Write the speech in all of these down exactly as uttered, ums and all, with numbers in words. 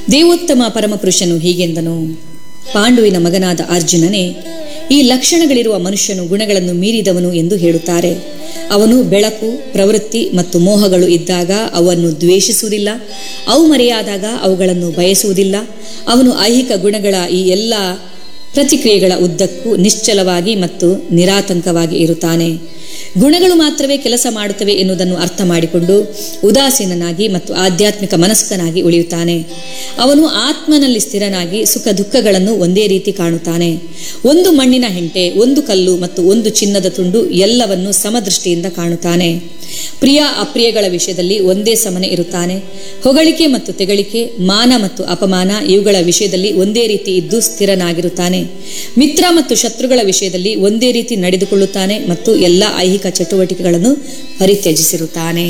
ದೇವೋತ್ತಮ ಪರಮಪುರುಷನು ಹೀಗೆಂದನು: ಪಾಂಡುವಿನ ಮಗನಾದ ಅರ್ಜುನನೇ, ಈ ಲಕ್ಷಣಗಳಿರುವ ಮನುಷ್ಯನು ಗುಣಗಳನ್ನು ಮೀರಿದವನು ಎಂದು ಹೇಳುತ್ತಾರೆ. ಅವನು ಬೆಳಕು, ಪ್ರವೃತ್ತಿ ಮತ್ತು ಮೋಹಗಳು ಇದ್ದಾಗ ಅವನ್ನು ದ್ವೇಷಿಸುವುದಿಲ್ಲ, ಅವು ಮರೆಯಾದಾಗ ಅವುಗಳನ್ನು ಬಯಸುವುದಿಲ್ಲ. ಅವನು ಐಹಿಕ ಗುಣಗಳ ಈ ಎಲ್ಲ ಪ್ರತಿಕ್ರಿಯೆಗಳ ಉದ್ದಕ್ಕೂ ನಿಶ್ಚಲವಾಗಿ ಮತ್ತು ನಿರಾತಂಕವಾಗಿ ಇರುತ್ತಾನೆ. ಗುಣಗಳು ಮಾತ್ರವೇ ಕೆಲಸ ಮಾಡುತ್ತವೆ ಎನ್ನುವುದನ್ನು ಅರ್ಥ ಮಾಡಿಕೊಂಡು ಉದಾಸೀನನಾಗಿ ಮತ್ತು ಆಧ್ಯಾತ್ಮಿಕ ಮನಸ್ಕನಾಗಿ ಉಳಿಯುತ್ತಾನೆ. ಅವನು ಆತ್ಮನಲ್ಲಿ ಸ್ಥಿರನಾಗಿ ಸುಖ ದುಃಖಗಳನ್ನು ಒಂದೇ ರೀತಿ ಕಾಣುತ್ತಾನೆ. ಒಂದು ಮಣ್ಣಿನ ಹೆಂಟೆ, ಒಂದು ಕಲ್ಲು ಮತ್ತು ಒಂದು ಚಿನ್ನದ ತುಂಡು ಎಲ್ಲವನ್ನು ಸಮದೃಷ್ಟಿಯಿಂದ ಕಾಣುತ್ತಾನೆ. ಪ್ರಿಯ ಅಪ್ರಿಯಗಳ ವಿಷಯದಲ್ಲಿ ಒಂದೇ ಸಮನೆ ಇರುತ್ತಾನೆ. ಹೊಗಳಿಕೆ ಮತ್ತು ತೆಗಳಿಕೆ, ಮಾನ ಮತ್ತು ಅಪಮಾನ ಇವುಗಳ ವಿಷಯದಲ್ಲಿ ಒಂದೇ ರೀತಿ ಇದ್ದು ಸ್ಥಿರನಾಗಿರುತ್ತಾನೆ. ಮಿತ್ರ ಮತ್ತು ಶತ್ರುಗಳ ವಿಷಯದಲ್ಲಿ ಒಂದೇ ರೀತಿ ನಡೆದುಕೊಳ್ಳುತ್ತಾನೆ ಮತ್ತು ಎಲ್ಲ ಐಹಿಕ ಚಟುವಟಿಕೆಗಳನ್ನು ಪರಿತ್ಯಜಿಸಿರುತ್ತಾನೆ.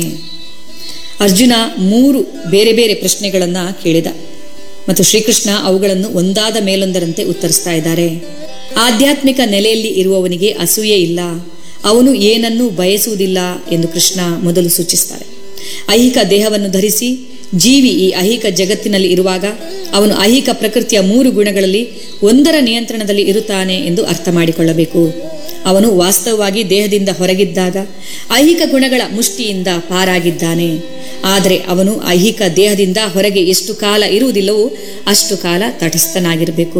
ಅರ್ಜುನ ಮೂರು ಬೇರೆ ಬೇರೆ ಪ್ರಶ್ನೆಗಳನ್ನ ಕೇಳಿದ ಮತ್ತು ಶ್ರೀಕೃಷ್ಣ ಅವುಗಳನ್ನು ಒಂದಾದ ಮೇಲೊಂದರಂತೆ ಉತ್ತರಿಸ್ತಾ ಇದ್ದಾರೆ. ಆಧ್ಯಾತ್ಮಿಕ ನೆಲೆಯಲ್ಲಿ ಇರುವವನಿಗೆ ಅಸೂಯೆ ಇಲ್ಲ, ಅವನು ಏನನ್ನೂ ಬಯಸುವುದಿಲ್ಲ ಎಂದು ಕೃಷ್ಣ ಮೊದಲು ಸೂಚಿಸ್ತಾರೆ. ಐಹಿಕ ದೇಹವನ್ನು ಧರಿಸಿ ಜೀವಿ ಈ ಐಹಿಕ ಜಗತ್ತಿನಲ್ಲಿ ಇರುವಾಗ ಅವನು ಐಹಿಕ ಪ್ರಕೃತಿಯ ಮೂರು ಗುಣಗಳಲ್ಲಿ ಒಂದರ ನಿಯಂತ್ರಣದಲ್ಲಿ ಇರುತ್ತಾನೆ ಎಂದು ಅರ್ಥ ಮಾಡಿಕೊಳ್ಳಬೇಕು. ಅವನು ವಾಸ್ತವವಾಗಿ ದೇಹದಿಂದ ಹೊರಗಿದ್ದಾಗ ಐಹಿಕ ಗುಣಗಳ ಮುಷ್ಟಿಯಿಂದ ಪಾರಾಗಿದ್ದಾನೆ. ಆದರೆ ಅವನು ಐಹಿಕ ದೇಹದಿಂದ ಹೊರಗೆ ಎಷ್ಟು ಕಾಲ ಇರುವುದಿಲ್ಲವೋ ಅಷ್ಟು ಕಾಲ ತಟಸ್ಥನಾಗಿರಬೇಕು.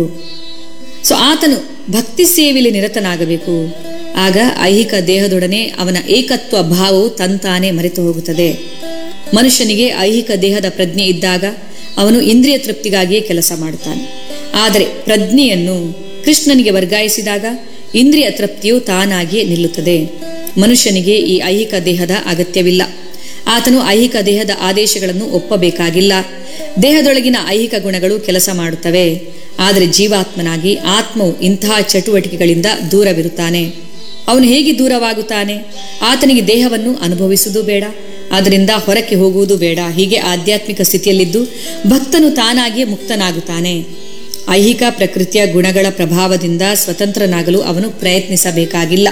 ಸೊ ಆತನು ಭಕ್ತಿ ಸೇವೆಯಲ್ಲಿ ನಿರತನಾಗಬೇಕು. ಆಗ ಐಹಿಕ ದೇಹದೊಡನೆ ಅವನ ಏಕತ್ವ ಭಾವವು ತಂತಾನೆ ಮರೆತು ಹೋಗುತ್ತದೆ. ಮನುಷ್ಯನಿಗೆ ಐಹಿಕ ದೇಹದ ಪ್ರಜ್ಞೆ ಇದ್ದಾಗ ಅವನು ಇಂದ್ರಿಯ ತೃಪ್ತಿಗಾಗಿಯೇ ಕೆಲಸ ಮಾಡುತ್ತಾನೆ. ಆದರೆ ಪ್ರಜ್ಞೆಯನ್ನು ಕೃಷ್ಣನಿಗೆ ವರ್ಗಾಯಿಸಿದಾಗ ಇಂದ್ರಿಯ ತೃಪ್ತಿಯು ತಾನಾಗಿಯೇ ನಿಲ್ಲುತ್ತದೆ. ಮನುಷ್ಯನಿಗೆ ಈ ಐಹಿಕ ದೇಹದ ಅಗತ್ಯವಿಲ್ಲ. ಆತನು ಐಹಿಕ ದೇಹದ ಆದೇಶಗಳನ್ನು ಒಪ್ಪಬೇಕಾಗಿಲ್ಲ. ದೇಹದೊಳಗಿನ ಐಹಿಕ ಗುಣಗಳು ಕೆಲಸ ಮಾಡುತ್ತವೆ. ಆದರೆ ಜೀವಾತ್ಮನಾಗಿ ಆತ್ಮವು ಇಂತಹ ಚಟುವಟಿಕೆಗಳಿಂದ ದೂರವಿರುತ್ತಾನೆ. ಅವನು ಹೇಗೆ ದೂರವಾಗುತ್ತಾನೆ? ಆತನಿಗೆ ದೇಹವನ್ನು ಅನುಭವಿಸುವುದು ಬೇಡ, ಅದರಿಂದ ಹೊರಕ್ಕೆ ಹೋಗುವುದು ಬೇಡ. ಹೀಗೆ ಆಧ್ಯಾತ್ಮಿಕ ಸ್ಥಿತಿಯಲ್ಲಿದ್ದು ಭಕ್ತನು ತಾನಾಗಿಯೇ ಮುಕ್ತನಾಗುತ್ತಾನೆ. ಐಹಿಕ ಪ್ರಕೃತಿಯ ಗುಣಗಳ ಪ್ರಭಾವದಿಂದ ಸ್ವತಂತ್ರನಾಗಲು ಅವನು ಪ್ರಯತ್ನಿಸಬೇಕಾಗಿಲ್ಲ.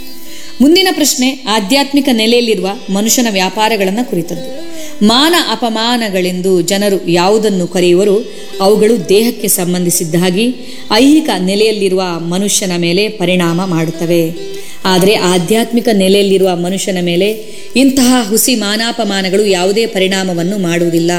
ಮುಂದಿನ ಪ್ರಶ್ನೆ ಆಧ್ಯಾತ್ಮಿಕ ನೆಲೆಯಲ್ಲಿರುವ ಮನುಷ್ಯನ ವ್ಯಾಪಾರಗಳನ್ನು ಕುರಿತದ್ದು. ಮಾನ ಅಪಮಾನಗಳೆಂದು ಜನರು ಯಾವುದನ್ನು ಕರೆಯುವರು ಅವುಗಳು ದೇಹಕ್ಕೆ ಸಂಬಂಧಿಸಿದ್ದಾಗಿ ಐಹಿಕ ನೆಲೆಯಲ್ಲಿರುವ ಮನುಷ್ಯನ ಮೇಲೆ ಪರಿಣಾಮ ಮಾಡುತ್ತವೆ. ಆದರೆ ಆಧ್ಯಾತ್ಮಿಕ ನೆಲೆಯಲ್ಲಿರುವ ಮನುಷ್ಯನ ಮೇಲೆ ಇಂತಹ ಹುಸಿ ಮಾನಾಪಮಾನಗಳು ಯಾವುದೇ ಪರಿಣಾಮವನ್ನು ಮಾಡುವುದಿಲ್ಲ.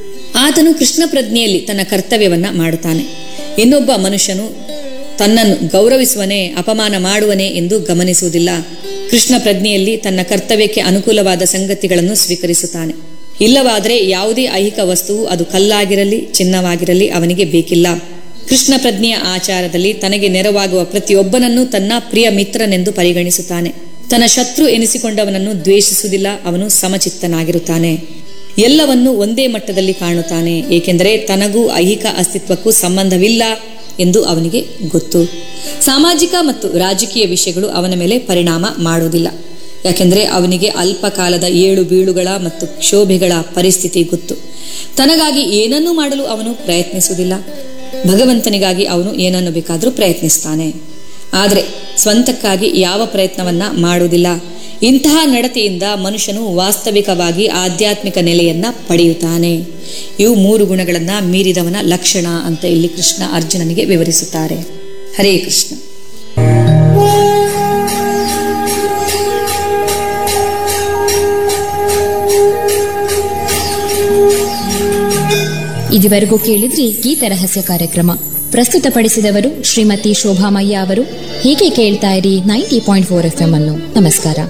ಆತನು ಕೃಷ್ಣ ಪ್ರಜ್ಞೆಯಲ್ಲಿ ತನ್ನ ಕರ್ತವ್ಯವನ್ನ ಮಾಡುತ್ತಾನೆ. ಇನ್ನೊಬ್ಬ ಮನುಷ್ಯನು ತನ್ನನ್ನು ಗೌರವಿಸುವನೇ ಅಪಮಾನ ಮಾಡುವನೇ ಎಂದು ಗಮನಿಸುವುದಿಲ್ಲ. ಕೃಷ್ಣ ಪ್ರಜ್ಞೆಯಲ್ಲಿ ತನ್ನ ಕರ್ತವ್ಯಕ್ಕೆ ಅನುಕೂಲವಾದ ಸಂಗತಿಗಳನ್ನು ಸ್ವೀಕರಿಸುತ್ತಾನೆ. ಇಲ್ಲವಾದರೆ ಯಾವುದೇ ಐಹಿಕ ವಸ್ತುವು ಅದು ಕಲ್ಲಾಗಿರಲಿ ಚಿನ್ನವಾಗಿರಲಿ ಅವನಿಗೆ ಬೇಕಿಲ್ಲ. ಕೃಷ್ಣ ಪ್ರಜ್ಞೆಯ ಆಚಾರದಲ್ಲಿ ತನಗೆ ನೆರವಾಗುವ ಪ್ರತಿಯೊಬ್ಬನನ್ನು ತನ್ನ ಪ್ರಿಯ ಮಿತ್ರನೆಂದು ಪರಿಗಣಿಸುತ್ತಾನೆ. ತನ್ನ ಶತ್ರು ಎನಿಸಿಕೊಂಡವನನ್ನು ದ್ವೇಷಿಸುವುದಿಲ್ಲ. ಅವನು ಸಮಚಿತ್ತನಾಗಿರುತ್ತಾನೆ. ಎಲ್ಲವನ್ನೂ ಒಂದೇ ಮಟ್ಟದಲ್ಲಿ ಕಾಣುತ್ತಾನೆ, ಏಕೆಂದರೆ ತನಗೂ ಐಹಿಕ ಅಸ್ತಿತ್ವಕ್ಕೂ ಸಂಬಂಧವಿಲ್ಲ ಎಂದು ಅವನಿಗೆ ಗೊತ್ತು. ಸಾಮಾಜಿಕ ಮತ್ತು ರಾಜಕೀಯ ವಿಷಯಗಳು ಅವನ ಮೇಲೆ ಪರಿಣಾಮ ಮಾಡುವುದಿಲ್ಲ, ಯಾಕೆಂದರೆ ಅವನಿಗೆ ಅಲ್ಪ ಕಾಲದ ಏಳು ಬೀಳುಗಳ ಮತ್ತು ಕ್ಷೋಭೆಗಳ ಪರಿಸ್ಥಿತಿ ಗೊತ್ತು. ತನಗಾಗಿ ಏನನ್ನೂ ಮಾಡಲು ಅವನು ಪ್ರಯತ್ನಿಸುವುದಿಲ್ಲ. ಭಗವಂತನಿಗಾಗಿ ಅವನು ಏನನ್ನು ಬೇಕಾದರೂ ಪ್ರಯತ್ನಿಸ್ತಾನೆ, ಆದರೆ ಸ್ವಂತಕ್ಕಾಗಿ ಯಾವ ಪ್ರಯತ್ನವನ್ನ ಮಾಡುವುದಿಲ್ಲ. ಇಂತಹ ನಡತೆಯಿಂದ ಮನುಷ್ಯನು ವಾಸ್ತವಿಕವಾಗಿ ಆಧ್ಯಾತ್ಮಿಕ ನೆಲೆಯನ್ನ ಪಡೆಯುತ್ತಾನೆ. ಇವು ಮೂರು ಗುಣಗಳನ್ನ ಮೀರಿದವನ ಲಕ್ಷಣ ಅಂತ ಇಲ್ಲಿ ಕೃಷ್ಣ ಅರ್ಜುನನಿಗೆ ವಿವರಿಸುತ್ತಾರೆ. ಹರೇ ಕೃಷ್ಣ. ಇದುವರೆಗೂ ಕೇಳಿದ್ರಿ ಗೀತ ರಹಸ್ಯ ಕಾರ್ಯಕ್ರಮ. ಪ್ರಸ್ತುತಪಡಿಸಿದವರು ಶ್ರೀಮತಿ ಶೋಭಾಮಯ್ಯ ಅವರು. ಹೀಗೆ ಕೇಳ್ತಾ ಇರಿ ninety point four F M ಅನ್ನು. ನಮಸ್ಕಾರ.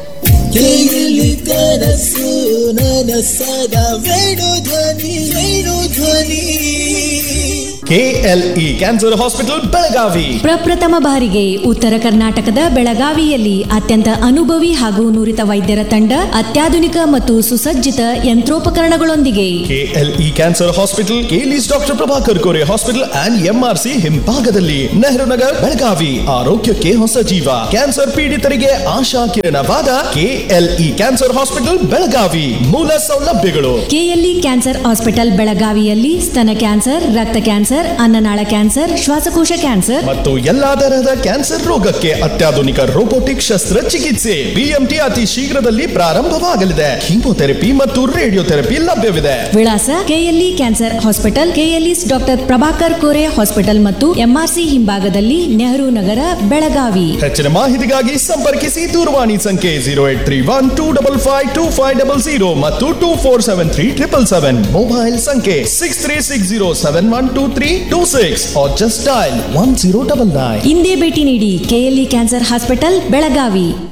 ಕೆಎಲ್ಇ ಕ್ಯಾನ್ಸರ್ ಹಾಸ್ಪಿಟಲ್ ಬೆಳಗಾವಿ ಪ್ರಪ್ರಥಮ ಬಾರಿಗೆ ಉತ್ತರ ಕರ್ನಾಟಕದ ಬೆಳಗಾವಿಯಲ್ಲಿ ಅತ್ಯಂತ ಅನುಭವಿ ಹಾಗೂ ನುರಿತ ವೈದ್ಯರ ತಂಡ, ಅತ್ಯಾಧುನಿಕ ಮತ್ತು ಸುಸಜ್ಜಿತ ಯಂತ್ರೋಪಕರಣಗಳೊಂದಿಗೆ. KLE cancer hospital, ಕೇಲಿಸ್ doctor Prabhakar Kore hospital and MRC ಹಿಂಭಾಗದಲ್ಲಿ, ನೆಹರು ನಗರ್, ಬೆಳಗಾವಿ. ಆರೋಗ್ಯಕ್ಕೆ ಹೊಸ ಜೀವ. ಕ್ಯಾನ್ಸರ್ ಪೀಡಿತರಿಗೆ ಆಶಾ ಕಿರಣವಾದ ಕೆಎಲ್ಇ ಕ್ಯಾನ್ಸರ್ ಹಾಸ್ಪಿಟಲ್ ಬೆಳಗಾವಿ. ಮೂಲ ಸೌಲಭ್ಯಗಳು: ಕೆಎಲ್ಇ ಕ್ಯಾನ್ಸರ್ ಹಾಸ್ಪಿಟಲ್ ಬೆಳಗಾವಿಯಲ್ಲಿ ಸ್ತನ ಕ್ಯಾನ್ಸರ್, ರಕ್ತ ಕ್ಯಾನ್ಸರ್, ಕ್ಯಾನ್ಸರ್, ಅನ್ನನಾಳ ಕ್ಯಾನ್ಸರ್, ಶ್ವಾಸಕೋಶ ಕ್ಯಾನ್ಸರ್ ಮತ್ತು ಎಲ್ಲಾ ತರಹದ ಕ್ಯಾನ್ಸರ್ ರೋಗಕ್ಕೆ ಅತ್ಯಾಧುನಿಕ ರೋಬೋಟಿಕ್ ಶಸ್ತ್ರಚಿಕಿತ್ಸೆ ಬಿಎಂಟಿ ಅತಿ ಶೀಘ್ರದಲ್ಲಿ ಪ್ರಾರಂಭವಾಗಲಿದೆ. ಕೀಮೋಥೆರಪಿ ಮತ್ತು ರೇಡಿಯೋಥೆರಪಿ ಲಭ್ಯವಿದೆ. ವಿಳಾಸ KLE cancer hospital, KLE doctor Prabhakar Kore hospital ಮತ್ತು ಎಂಆರ್ಸಿ ಹಿಂಭಾಗದಲ್ಲಿ, ನೆಹರು ನಗರ, ಬೆಳಗಾವಿ. ಹೆಚ್ಚಿನ ಮಾಹಿತಿಗಾಗಿ ಸಂಪರ್ಕಿಸಿ ದೂರವಾಣಿ ಸಂಖ್ಯೆ zero eight three one two double five two five double zero ಮತ್ತು two four seven three triple seven. Mobile ಸಂಖ್ಯೆ six three six zero seven one two three two six or just dial one zero double nine. ಇಂದೇ ಭೇಟಿ ನೀಡಿ KLE cancer hospital, Belagavi.